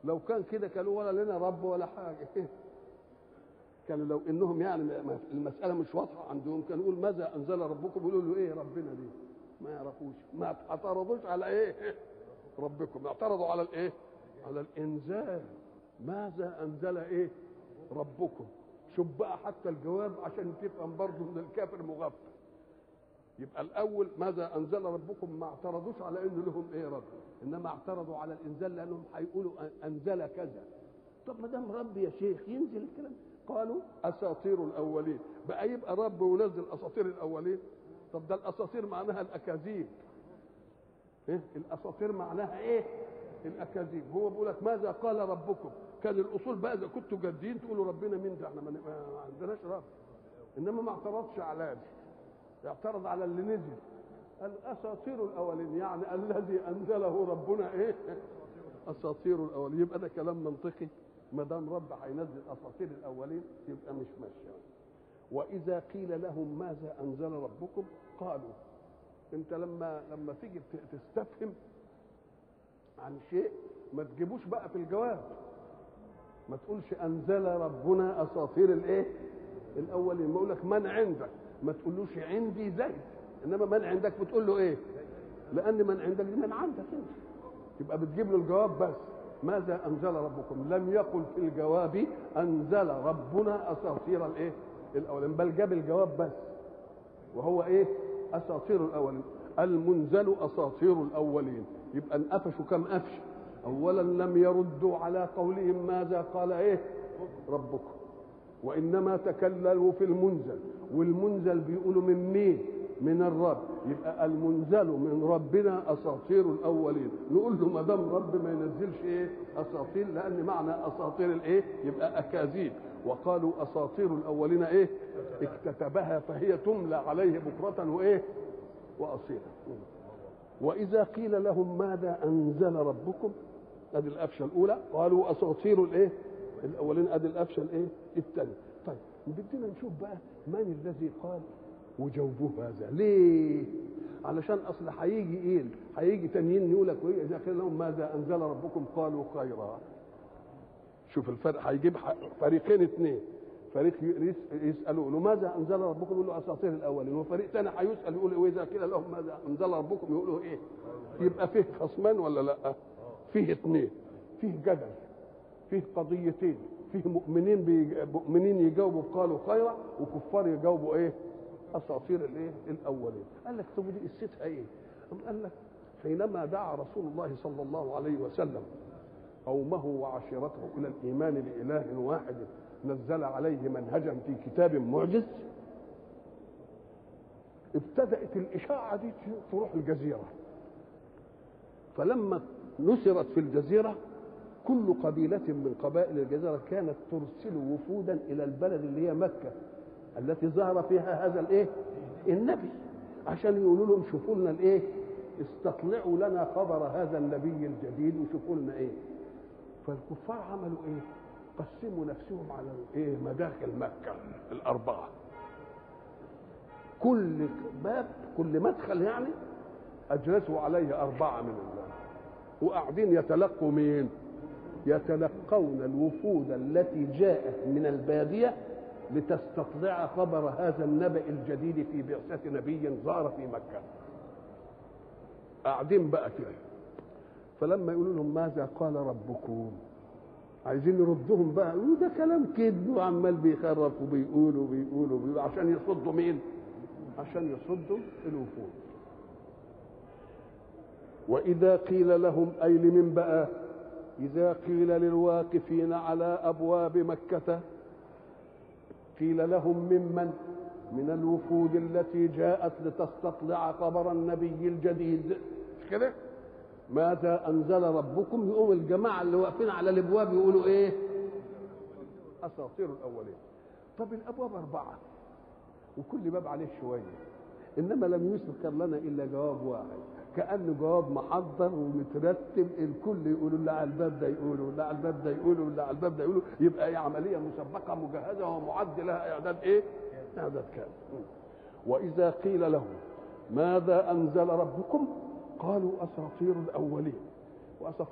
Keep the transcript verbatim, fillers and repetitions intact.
لو كان كده كانوا ولا لنا رب ولا حاجه. كانوا لو انهم يعني المساله مش واضحه عندهم كانوا يقول ماذا انزل ربكم، يقولوا له ايه ربنا دي، ما يعرفوش، ما اعترضوش على ايه ربكم، اعترضوا على الايه، على الانزال. ماذا انزل ايه ربكم. شوف بقى حتى الجواب عشان تفهم برضه ان الكافر مغفل. يبقى الاول ماذا انزل ربكم، ما اعترضوش على ان لهم ايه رب، انما اعترضوا على الانزال لانهم هيقولوا انزل كذا. طب ما دام رب يا شيخ ينزل الكلام، قالوا اساطير الاولين. بقى يبقى رب ونزل اساطير الاولين؟ طب ده الاساطير معناها الاكاذيب. ايه الاساطير معناها ايه؟ الاكاذيب. هو بيقول لك ماذا قال ربكم، كان الاصول بقى اذا كنتوا جادين تقولوا ربنا مين ده، احنا ما عندناش رب. انما ما اعترضش على ده، اعترض على اللي نزل. قال اساطير الاولين، يعني الذي انزله ربنا ايه؟ اساطير الاولين. يبقى ده كلام منطقي، ما دام رب هينزل اساطير الاولين يبقى مش ماشي. واذا قيل لهم ماذا انزل ربكم قالوا. انت لما لما تيجي تستفهم عن شيء ما تجيبوش بقى في الجواب، ما تقولش انزل ربنا اساطير الايه الاولين. ما اقول لك من عندك، ما تقولوش عندي زيد، انما من عندك بتقول له ايه، لان من عندك دي من عندك انت، يبقى بتجيب له الجواب بس. ماذا انزل ربكم، لم يقل في الجواب انزل ربنا اساطير الايه الاولين، بل جاب الجواب بس وهو ايه؟ اساطير الاولين. المنزل اساطير الاولين. يبقى انقفشوا كم قفش. اولا لم يردوا على قولهم ماذا قال ايه ربكم، وانما تكللوا في المنزل، والمنزل بيقولوا من مين؟ من الرب. يبقى المنزل من ربنا اساطير الاولين. نقول له ما دام رب ما ينزلش ايه اساطير، لان معنى اساطير الايه يبقى اكاذيب. وقالوا اساطير الاولين ايه اكتتبها فهي تملى عليه بكره وايه واصيلا. واذا قيل لهم ماذا انزل ربكم، ادي القفشه الاولى، قالوا اساطير الايه الاولين، ادي القفشه الايه الثانيه. طيب بدنا نشوف بقى من الذي قال وجوبه هذا ليه؟ علشان اصل هيجي ايه؟ هيجي تانيين يقول لك ايه اذا قيل لهم ماذا انزل ربكم قالوا خيرا. شوف الفرق، هيجيب فريقين اثنين، فريق يسالوا له ماذا انزل ربكم يقول له اساطير الاولين، وفريق ثاني هيسال يقول واذا قيل لهم ماذا انزل ربكم يقولوا ايه؟ يبقى فيه خصمان ولا لا؟ فيه اثنين، فيه جدل، فيه قضيتين، فيه مؤمنين بي... مؤمنين يجاوبوا قالوا خيرا، وكفار يجاوبوا ايه؟ اساطير الايه الاولين. قال لك طب دي قصتها ايه؟ قال لك حينما دعا رسول الله صلى الله عليه وسلم قومه وعشيرته الى الايمان باله واحد نزل عليه منهجا في كتاب معجز، ابتدات الاشاعه دي تروح الجزيره. فلما نشرت في الجزيره كل قبيله من قبائل الجزيره كانت ترسل وفودا الى البلد اللي هي مكه التي ظهر فيها هذا الايه النبي، عشان يقولوا لهم شوفوا لنا الايه، استطلعوا لنا خبر هذا النبي الجديد وشوفوا لنا ايه. فالكفار عملوا ايه؟ قسموا نفسهم على ايه مداخل مكه الاربعه، كل باب كل مدخل يعني اجلسوا عليه اربعه من الله، وقاعدين يتلقوا مين؟ يتلقون الوفود التي جاءت من الباديه لتستطلع خبر هذا النبأ الجديد في بعثة نبي ظهر في مكة. قاعدين بقى كده، فلما يقولوا لهم ماذا قال ربكم، عايزين يردهم بقى، وده كلام كذب وعمال بيخرف وبيقولوا وبيقولوا وبيقولوا عشان يصدوا مين؟ عشان يصدوا الوفود. وإذا قيل لهم، أي لمن بقى؟ إذا قيل للواقفين على أبواب مكة، قيل لهم ممن؟ من الوفود التي جاءت لتستطلع خبر النبي الجديد، مش كده؟ ماذا أنزل ربكم؟ يقوم الجماعة اللي واقفين على الأبواب يقولوا إيه؟ أساطير الأولين. طب الأبواب أربعة وكل باب عليه شوية، إنما لم يذكر لنا إلا جواب واحد، كأنه جواب محضر ومترتب، الكل يقولوا اللي على الباب ده يقولوا، اللي على الباب ده يقولوا، اللي على الباب ده يقولوا، يبقى هي عملية مسبقة مجهزة ومعد لها إعداد إيه؟ إعداد كامل. وإذا قيل لهم ماذا أنزل ربكم قالوا أساطير الأولين.